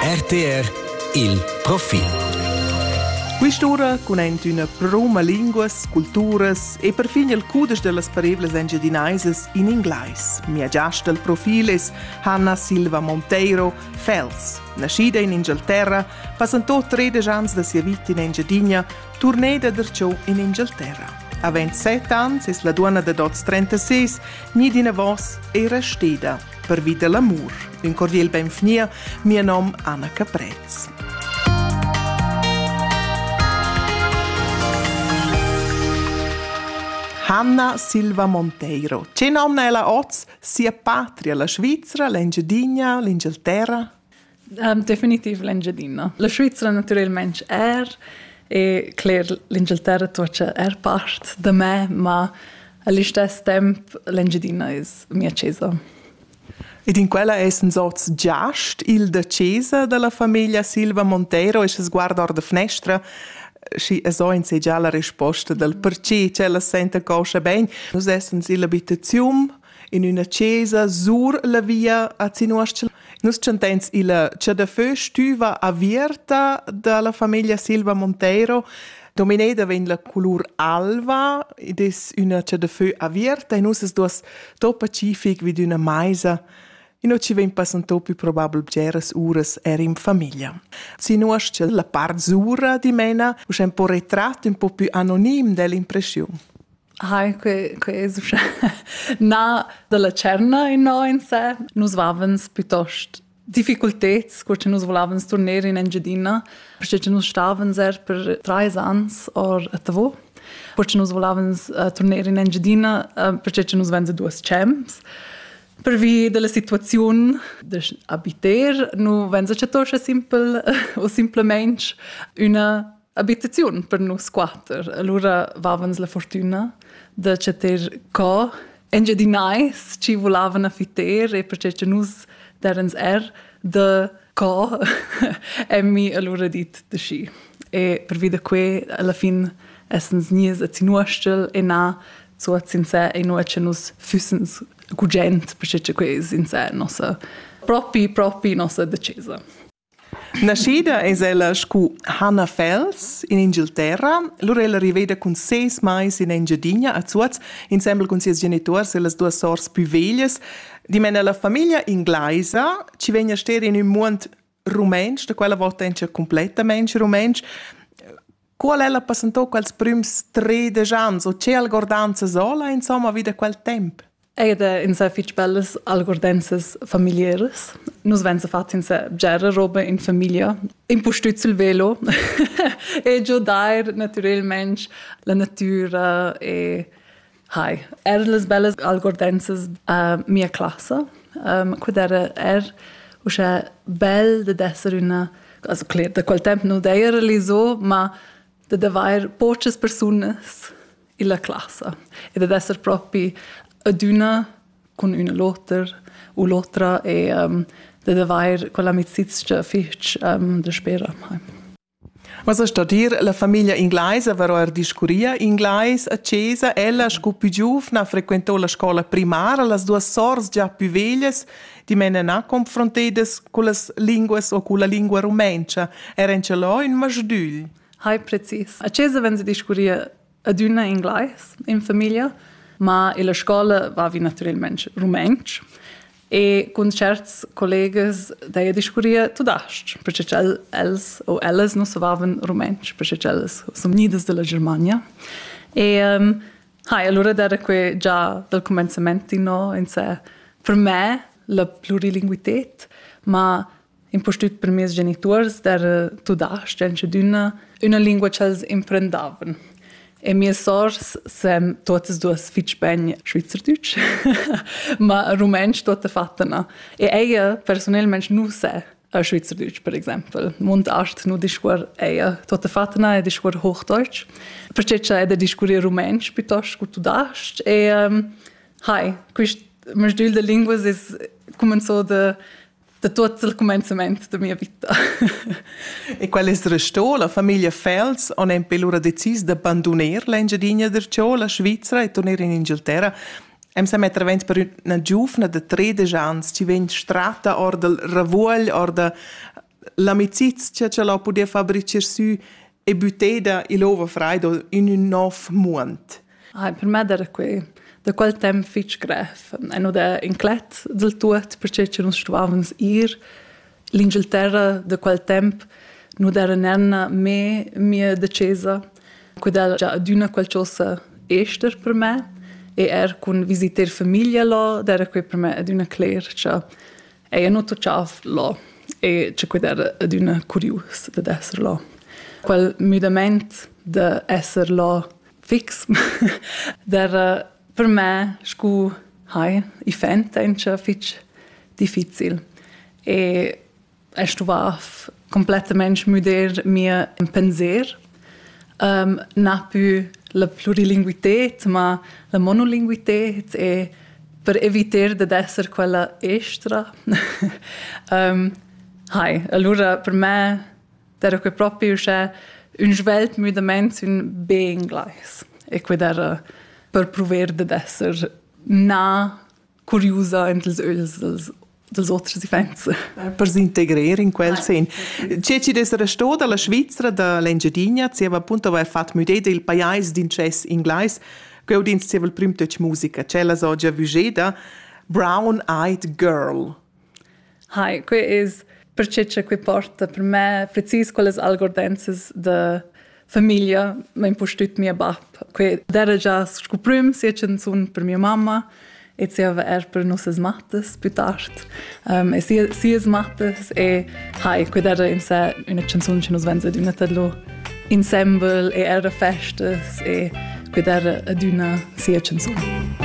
RTR Il Profil. Quest'ora conent una proma linguas, culturas e perfin il cudes de las parevlas engiadinaises in inglais. Mia giasta il profil es Hannah Silva Monteiro Fels. Nascida in Inghilterra, passantò 13 ans da sia vita in Engiadina, turneda derciò in Inghilterra. A 27 ans es la donna de dots 36, nidina vos e resteda per vida l'amor. Un cordial benvenia, mio nom Anna Caprez. Hannah Silva Monteiro. Che nomna ella oz sia patria, la Svizzera, l'Engiadina, l'Inghilterra? Definitiv l'Engiadina. La Svizzera naturalmente e clar l'Inghilterra tuoce part da me, ma all'istess temp l'Engiadina es mia casa. Ed in quella es un soz giast il de casa della famiglia Silva Monteiro e si sguarda or de finestra. Si so in se già la risposta del perché c'è la sente coscia ben. Nus essens in l'abitazione in una chiesa sur la via a Zinuascel. Nus c'entens il c'è da fö stuva avierta dalla famiglia Silva Monteiro. Domineda ven la color alva ed es una c'è da fö avierta e nus es dos to pacific vid una maisa. E non ci ven passanto più probabile geras uras in famiglia. Si nuasce la part sura di mena, c'è un po' ritratto, un po' più anonim dell'impressione. Que è na della cerna in noi in sé. Nus vavens piuttosto difficultets, quando nus volavens tornare in Engiadina, perché nus stavens per 3 ans or a tavo. Quando nus volavens tornare in Engiadina, perché nus vense 2 champs. Per via della situazione di abitare, non vengono c'è semplicemente una abitazione per noi 4. Allora avevamo la fortuna di c'è co engiadinais ci volavano affittare e perché noi erano di co e mi allora dit di sci. E per via di qui alla fine essens nies a Zinuascel e na so zinse e noi ci nos füssens gugent, perché questo in sé nostra propri nostra decisa. Nascida es ella scu Hannah Fels in Inghilterra. Lura ella riveda con 6 mais in Engiadina a Zuaz, insieme con sis genitors e las 2 sors più veglias. Di mena la famiglia inglesa ci vegna stare in un mondo rumensch, da quella volta è completamente rumensch. Qual è la passantò quels prims 13 ans? O c'è algordanza sola, insomma, vide quel tempo? In sé fitch belles algordenses familiares. Nus vense fat in sé gera roba in famiglia. Impostütz il velo. E giodair naturalmente la natura e les belles algordenses mia classe. Quad era usce bel de esser una, also klar, da quel tempo non era lì so, ma de davar poches personas in la classe. E de esser proprio ad una con una l'altra e de davar quell'amicizia fitch de spera. Ma so sta dir la famiglia inglese vero discuria inglese a Cesa, ella scu più giovna frequentò la scuola primaria, las 2 sors già più veglias di mena na confrontedes con las linguas o con la lingua rumencia. Eren ce l'ho in masdül. Precis. A Cesa vense discuria ad una inglese in famiglia, ma in la scuola vavi naturalmente rumensch e con certi colleghi deia discuria tudast, perché els o elles non savavan rumensch, perché elles sono nidas della Germania. E allora era que già dal comencemento in sé per me la plurilinguität, ma impostut per miei genitori era tudast, una lingua che els imprendavan. E mie sors sem totes 2 fitch ben Schweizerdeutsch, ma rumensch tote fattena. E eia personalmente nu se a Schweizerdeutsch, per exempel. Mundart nu discuor eia tote fattena e discuor Hochdeutsch. Perché c'è da discurir rumensch piuttosto che tudast. E quist masdül de linguas es començò da tutto il comencemento della mia vita. E qual è restò? La famiglia Fels ha impellura deciso di abbandonare l'Engiadina la Svizzera e tornare in Inghilterra. Em mettere per una giovane di 13 anni, ci viene strata or del ravoglio, or de l'amicizia ce l'ho podia fabricar su e buteda il ova freido in un nov munt. Per me era da quel tempo fitch gref. E non da inclet del tuot, perché ci non stuvavamo l'Inghilterra da quel tempo non era nerna mia decesa. Quella già aduna qualcosa ester per me e con visiter famiglia là, era qui per me aduna clear, cioè e non tutto là e c'è quella aduna curious da essere là. Quel mudamento da essere là fix era per me i fente fitch difficile e stuvav completamente muder mia penser na più la plurilinguität ma la monolinguität e per evitare di essere quella extra allora per me era proprio un sveltmudamento un beingleis e era per provare di essere curiosa entre gli öls dels altri events. Per si integrare in quel sen. C'è ci desera sto dalla Svizzera, da l'Engiadina, si aveva appunto fatto mudere il paese d'inces inglese, che udins si aveva il primo touch musica. C'è la sogia vigeda, Brown Eyed Girl. Que è perché c'è qui porta per me precis quelle algordenses de famiglia mi impostut mia bap. Que era già scoprim sia canzone per mia mamma e si aveva per nostre mattes più tardi. E sia mattes e quella era in sé una canzone che nos vense ad una tadlo ensemble e era festes e quella era ad una sia canzone.